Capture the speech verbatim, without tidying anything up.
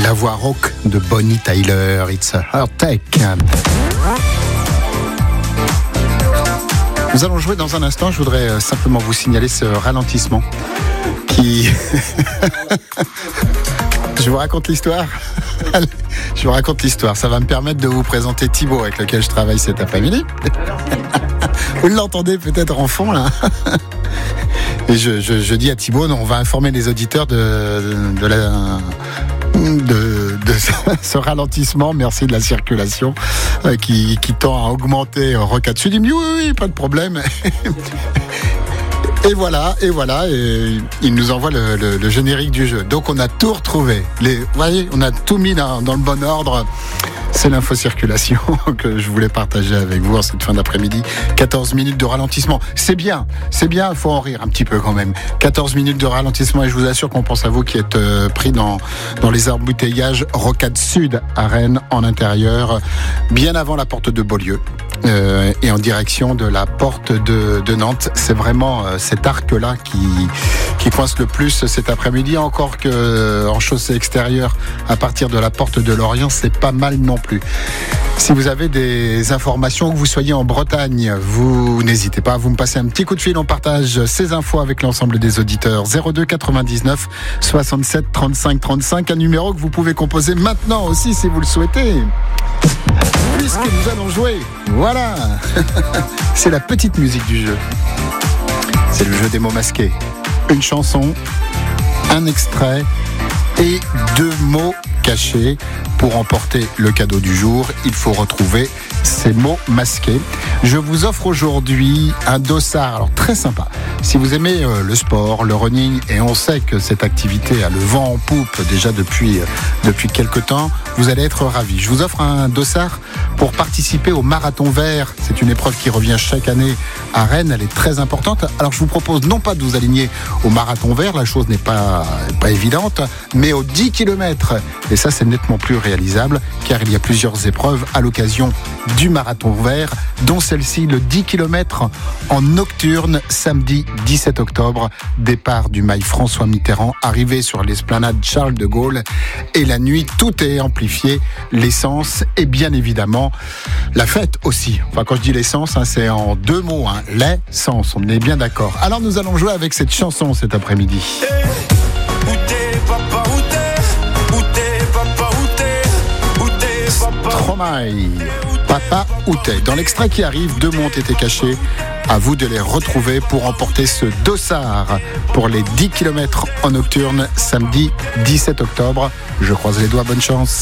La voix rock de Bonnie Tyler, It's a Heartache. Nous allons jouer dans un instant. Je voudrais simplement vous signaler ce ralentissement qui... Je vous raconte l'histoire. Je vous raconte l'histoire. Ça va me permettre de vous présenter Thibaut avec lequel je travaille cet après-midi. Vous l'entendez peut-être en fond là. Et je, je, je dis à Thibaut, on va informer les auditeurs de, de, de la... De, de ce ralentissement, merci de la circulation euh, qui, qui tend à augmenter rocade-sud. Il me dit oui, oui, pas de problème. Et voilà, et voilà, et il nous envoie le, le, le générique du jeu. Donc on a tout retrouvé. Les, vous voyez, on a tout mis dans, dans le bon ordre. C'est l'infocirculation que je voulais partager avec vous en cette fin d'après-midi. quatorze minutes de ralentissement. C'est bien, c'est bien, il faut en rire un petit peu quand même. quatorze minutes de ralentissement et je vous assure qu'on pense à vous qui êtes euh, pris dans, dans les embouteillages Rocade Sud à Rennes, en intérieur, bien avant la porte de Beaulieu. Euh, et en direction de la porte de, de Nantes. C'est vraiment euh, cet arc-là qui, qui coince le plus cet après-midi. Encore que euh, en chaussée extérieure, à partir de la porte de Lorient, c'est pas mal non plus. Si vous avez des informations, que vous soyez en Bretagne, vous n'hésitez pas, vous me passez un petit coup de fil, on partage ces infos avec l'ensemble des auditeurs. zéro deux quatre-vingt-dix-neuf soixante-sept trente-cinq trente-cinq, un numéro que vous pouvez composer maintenant aussi si vous le souhaitez. Puisque nous allons jouer, voilà. C'est la petite musique du jeu. C'est le jeu des mots masqués. Une chanson, un extrait et deux mots cachés. Pour remporter le cadeau du jour, il faut retrouver ces mots masqués. Je vous offre aujourd'hui un dossard, alors très sympa. Si vous aimez euh, le sport, le running, et on sait que cette activité a le vent en poupe déjà depuis, euh, depuis quelques temps, vous allez être ravis. Je vous offre un dossard pour participer au marathon vert. C'est une épreuve qui revient chaque année à Rennes, elle est très importante. Alors je vous propose non pas de vous aligner au marathon vert, la chose n'est pas, pas évidente, mais aux dix kilomètres. Et ça c'est nettement plus réalisable, car il y a plusieurs épreuves à l'occasion du marathon vert, dont celle-ci, le dix kilomètres en nocturne, samedi dix-sept octobre, départ du mail François Mitterrand, arrivée sur l'esplanade Charles de Gaulle, et la nuit, tout est amplifié, l'essence et bien évidemment la fête aussi. Enfin, quand je dis l'essence, hein, c'est en deux mots, hein, l'essence, on est bien d'accord. Alors nous allons jouer avec cette chanson cet après-midi. Hey, où t'es, papa, où t'es, où t'es, papa, où t'es, où t'es, papa, Stromae, Papa où t'es. Dans l'extrait qui arrive, deux mots ont été cachés. À vous de les retrouver pour remporter ce dossard pour les dix kilomètres en nocturne, samedi dix-sept octobre. Je croise les doigts, bonne chance.